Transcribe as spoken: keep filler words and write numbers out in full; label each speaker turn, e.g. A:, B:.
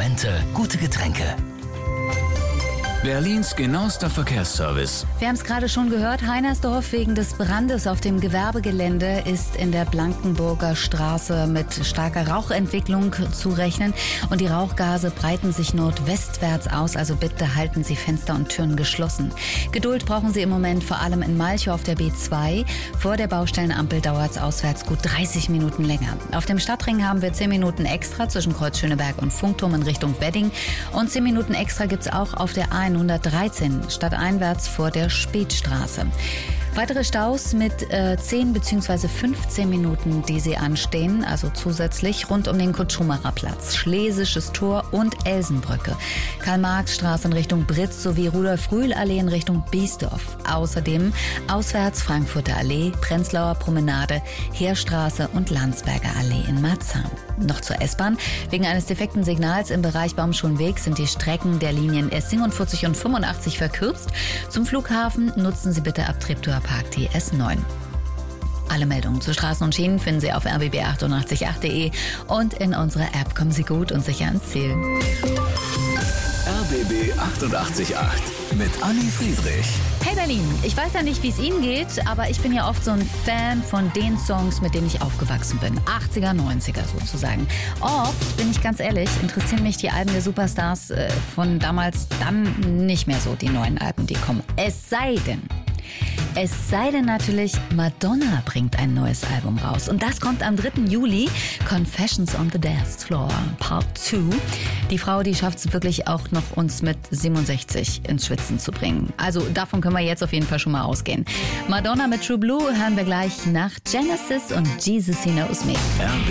A: Momente, gute Getränke. Berlins genauester Verkehrsservice.
B: Wir haben es gerade schon gehört, Heinersdorf wegen des Brandes auf dem Gewerbegelände ist in der Blankenburger Straße mit starker Rauchentwicklung zu rechnen. Und die Rauchgase breiten sich nordwestwärts aus, also bitte halten Sie Fenster und Türen geschlossen. Geduld brauchen Sie im Moment vor allem in Malchow auf der B zwei. Vor der Baustellenampel dauert es auswärts gut dreißig Minuten länger. Auf dem Stadtring haben wir zehn Minuten extra zwischen Kreuz Schöneberg und Funkturm in Richtung Wedding. Und zehn Minuten extra gibt es auch auf der A hundertdreizehn stadteinwärts vor der Spätstraße. Weitere Staus mit äh, zehn bzw. fünfzehn Minuten, die Sie anstehen, also zusätzlich rund um den Kurt-Schumacher Platz, Schlesisches Tor und Elsenbrücke, Karl-Marx-Straße in Richtung Britz sowie Rudolf-Rühl-Allee in Richtung Biesdorf. Außerdem auswärts Frankfurter Allee, Prenzlauer Promenade, Heerstraße und Landsberger Allee in Marzahn. Noch zur S-Bahn. Wegen eines defekten Signals im Bereich Baumschulenweg sind die Strecken der Linien S siebenundvierzig und fünfundachtzig verkürzt. Zum Flughafen nutzen Sie bitte ab Treptower Park die S neun. Alle Meldungen zu Straßen und Schienen finden Sie auf r b b achtundachtzig punkt acht punkt de und in unserer App. Kommen Sie gut und sicher ans Ziel.
A: R B B achtundachtzig Komma acht mit Anni Friedrich.
B: Hey Berlin, ich weiß ja nicht, wie es Ihnen geht, aber ich bin ja oft so ein Fan von den Songs, mit denen ich aufgewachsen bin. achtziger, neunziger sozusagen. Oft, bin ich ganz ehrlich, interessieren mich die Alben der Superstars äh, von damals dann nicht mehr so, die neuen Alben, die kommen. Es sei denn... Es sei denn natürlich, Madonna bringt ein neues Album raus. Und das kommt am dritten Juli. Confessions on the Dance Floor, Part zwei. Die Frau, die schafft es wirklich auch noch, uns mit siebenundsechzig ins Schwitzen zu bringen. Also davon können wir jetzt auf jeden Fall schon mal ausgehen. Madonna mit True Blue hören wir gleich nach Genesis und Jesus He Knows Me.
A: R B